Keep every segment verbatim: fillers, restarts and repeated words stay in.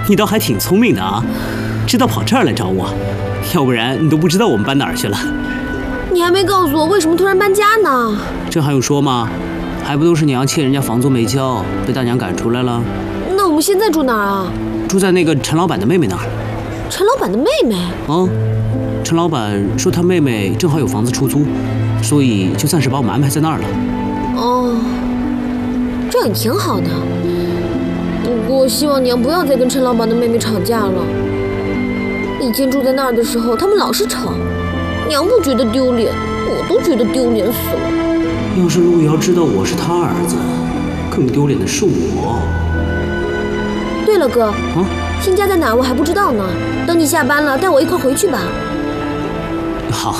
你倒还挺聪明的啊，知道跑这儿来找我，要不然你都不知道我们搬哪儿去了。 你还没告诉我为什么突然搬家呢？ 这还用说吗？还不都是娘欠人家房租没交，被大娘赶出来了。 那我们现在住哪儿啊？ 住在那个陈老板的妹妹那儿。 陈老板的妹妹？ 嗯，陈老板说他妹妹正好有房子出租，所以就暂时把我们安排在那儿了。 哦，这样也挺好的。不过希望娘不要再跟陈老板的妹妹吵架了。以前住在那儿的时候，他们老是吵，娘不觉得丢脸，我都觉得丢脸死了。 要是路遥知道我是他儿子，更丢脸的是我。 对了，哥， 啊， 新家在哪儿我还不知道呢。等你下班了，带我一块回去吧。 好。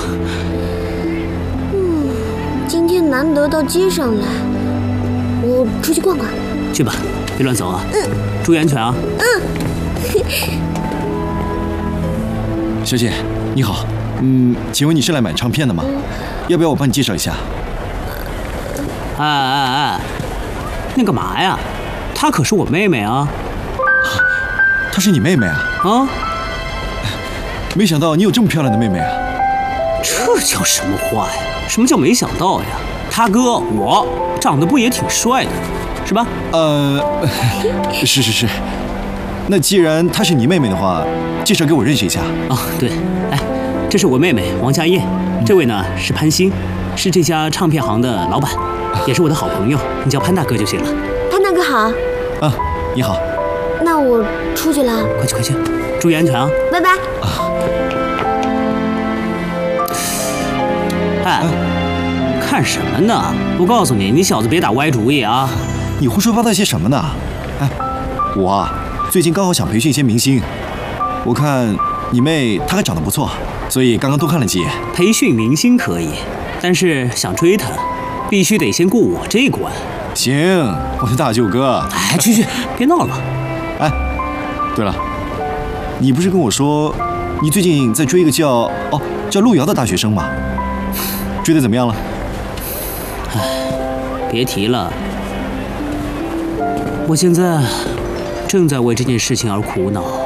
嗯，今天难得到街上来，我出去逛逛。 去吧，别乱走啊。 嗯。 注意安全啊。 嗯。 小姐，你好。嗯，请问你是来买唱片的吗？嗯、要不要我帮你介绍一下？ 哎哎哎，那干嘛呀？她可是我妹妹啊！ 她是你妹妹啊？ 啊！ 没想到你有这么漂亮的妹妹啊！ 这叫什么话呀？什么叫没想到呀？他哥我长得不也挺帅的，是吧？ 呃，是是是。那既然她是你妹妹的话，介绍给我认识一下。 哦，对，来，这是我妹妹王佳燕，嗯、这位呢是潘鑫，是这家唱片行的老板。也是我的好朋友，你叫潘大哥就行了。 潘大哥好。 啊，你好。 那我出去了。 快去快去，注意安全啊！ 拜拜。 啊。 哎，啊、看什么呢？我告诉你，你小子别打歪主意啊！ 你胡说八道些什么呢？哎，我啊，最近刚好想培训一些明星，我看你妹她还长得不错，所以刚刚多看了几眼。 培训明星可以，但是想追她。必须得先过我这一关。 行，我的大舅哥。 哎，去去，别闹了。 哎，对了，你不是跟我说你最近在追一个叫哦叫路遥的大学生吗？追得怎么样了？ 哎，别提了，我现在正在为这件事情而苦恼。